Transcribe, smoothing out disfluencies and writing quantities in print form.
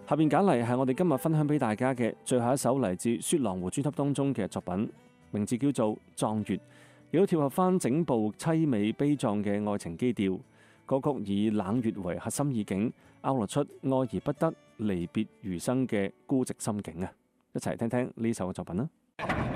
下邊揀嚟係我哋今日分享俾大家嘅最後一首嚟自雪狼湖專輯當中嘅作品，名字叫做《壯月》，亦都貼合翻整部淒美悲壯嘅愛情基調。歌曲以冷月為核心意境，勾勒出愛而不得、離別餘生嘅孤寂心境啊！一齊聽聽呢首嘅作品啦。